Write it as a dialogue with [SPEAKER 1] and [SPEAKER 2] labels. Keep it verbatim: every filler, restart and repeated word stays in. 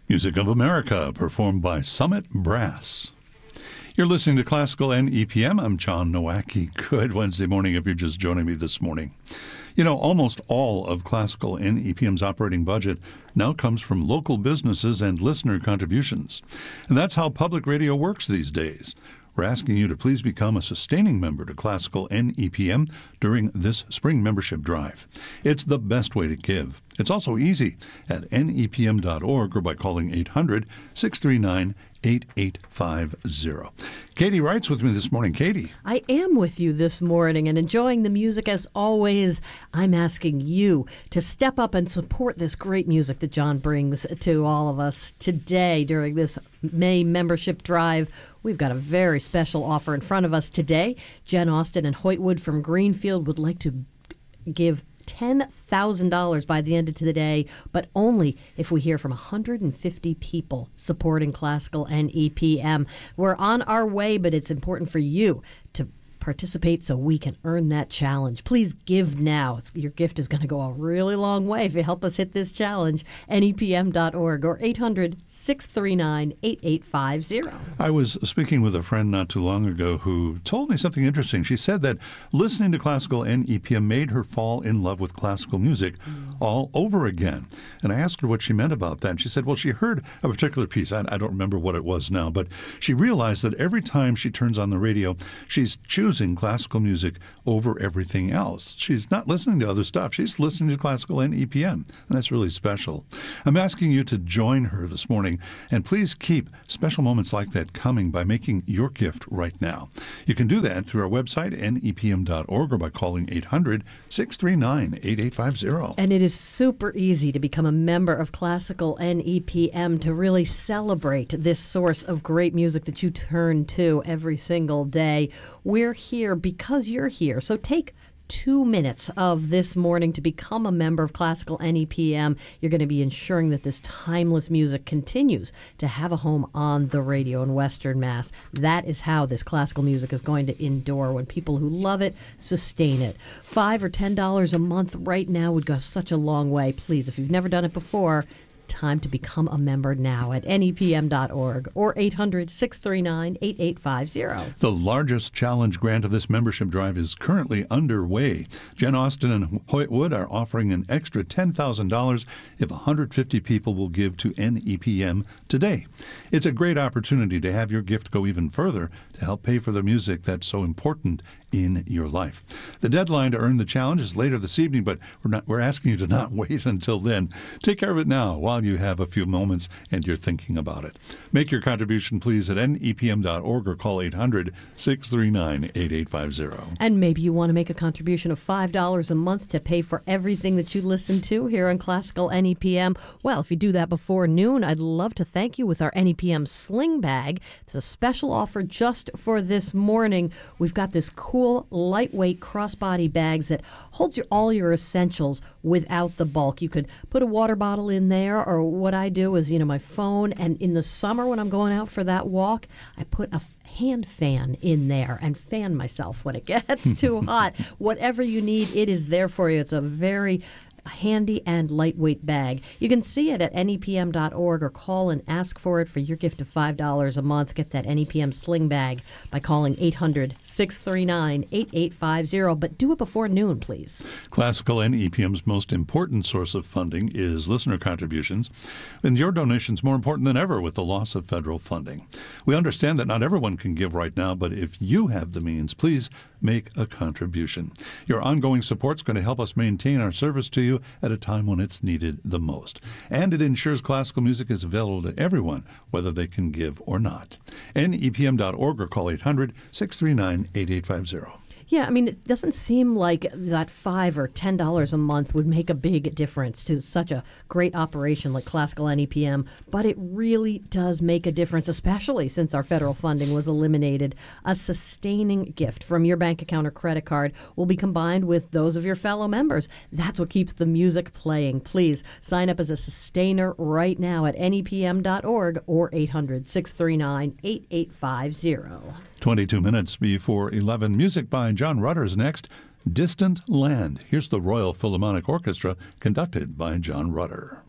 [SPEAKER 1] Music of America, performed by Summit Brass. You're listening to Classical N E P M. I'm John Nowacki. Good Wednesday morning if you're just joining me this morning. You know, almost all of Classical N E P M's operating budget now comes from local businesses and listener contributions. And that's how public radio works these days. We're asking you to please become a sustaining member to Classical N E P M during this spring membership drive. It's the best way to give. It's also easy at N E P M dot org or by calling eight hundred, six three nine, eight eight five zero. Katie Wright's with me this morning. Katie.
[SPEAKER 2] I am with you this morning and enjoying the music as always. I'm asking you to step up and support this great music that John brings to all of us today during this May membership drive. We've got a very special offer in front of us today. Jen Austin and Hoyt Wood from Greenfield would like to give ten thousand dollars by the end of the day, but only if we hear from one hundred fifty people supporting Classical N E P M. We're on our way, but it's important for you to participate so we can earn that challenge. Please give now. Your gift is going to go a really long way if you help us hit this challenge. N E P M dot org or eight hundred, six three nine, eight eight five zero.
[SPEAKER 1] I was speaking with a friend not too long ago who told me something interesting. She said that listening to Classical N E P M made her fall in love with classical music mm. all over again. And I asked her what she meant about that. And she said, well, she heard a particular piece. I, I don't remember what it was now, but she realized that every time she turns on the radio, she's choosing classical music over everything else. She's not listening to other stuff. She's listening to Classical N E P M, and that's really special. I'm asking you to join her this morning, and please keep special moments like that coming by making your gift right now. You can do that through our website, N E P M dot org, or by calling eight hundred, six three nine, eight eight five zero.
[SPEAKER 2] And it is super easy to become a member of Classical N E P M to really celebrate this source of great music that you turn to every single day. We're here because you're here. So take two minutes of this morning to become a member of Classical N E P M. You're going to be ensuring that this timeless music continues to have a home on the radio in Western Mass. That is how this classical music is going to endure when people who love it sustain it. Five or ten dollars a month right now would go such a long way. Please, if you've never done it before, time to become a member now at N E P M dot org or eight hundred, six three nine, eight eight five zero.
[SPEAKER 1] The largest challenge grant of this membership drive is currently underway. Jen Austin and Hoyt Wood are offering an extra ten thousand dollars if one hundred fifty people will give to N E P M today. It's a great opportunity to have your gift go even further to help pay for the music that's so important in your life. The deadline to earn the challenge is later this evening, but we're not we're asking you to not wait until then. Take care of it now while you have a few moments and you're thinking about it. Make your contribution, please, at N E P M dot org or call eight hundred, six three nine, eight eight five zero.
[SPEAKER 2] And maybe you want to make a contribution of five dollars a month to pay for everything that you listen to here on Classical N E P M. Well, if you do that before noon, I'd love to thank you with our N E P M Sling Bag. It's a special offer just for this morning. We've got this cool Cool, lightweight crossbody bags that holds your, all your essentials without the bulk. You could put a water bottle in there, or what I do is, you know, my phone. And in the summer when I'm going out for that walk, I put a f- hand fan in there and fan myself when it gets too hot. Whatever you need, it is there for you. It's a very handy and lightweight bag. You can see it at N E P M dot org or call and ask for it for your gift of five dollars a month. Get that N E P M Sling Bag by calling eight hundred, six three nine, eight eight five zero, but do it before noon, please.
[SPEAKER 1] Classical N E P M's most important source of funding is listener contributions, and your donation's more important than ever with the loss of federal funding. We understand that not everyone can give right now, but if you have the means, please make a contribution. Your ongoing support's going to help us maintain our service to you at a time when it's needed the most. And it ensures classical music is available to everyone, whether they can give or not. N E P M dot org or call eight hundred, six three nine, eight eight five zero.
[SPEAKER 2] Yeah, I mean, it doesn't seem like that five or ten dollars a month would make a big difference to such a great operation like Classical N E P M, but it really does make a difference, especially since our federal funding was eliminated. A sustaining gift from your bank account or credit card will be combined with those of your fellow members. That's what keeps the music playing. Please sign up as a sustainer right now at N E P M dot org or eight hundred, six three nine, eight eight five zero.
[SPEAKER 1] twenty-two minutes before eleven. Music by John Rutter is next. Distant Land. Here's the Royal Philharmonic Orchestra, conducted by John Rutter.